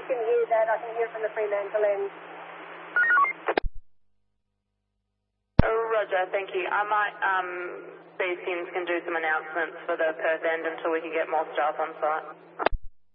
can hear that. I can hear from the Fremantle end. Roger, thank you. I might see if Sims can do some announcements for the Perth end until we can get more staff on site.